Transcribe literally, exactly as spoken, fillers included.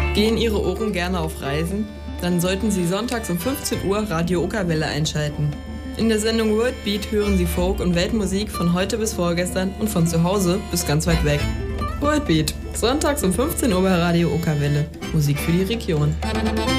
Gehen Ihre Ohren gerne auf Reisen? Dann sollten Sie sonntags um fünfzehn Uhr Radio Okerwelle einschalten. In der Sendung Worldbeat hören Sie Folk- und Weltmusik von heute bis vorgestern und von zu Hause bis ganz weit weg. Worldbeat, sonntags um fünfzehn Uhr bei Radio Okerwelle. Musik für die Region.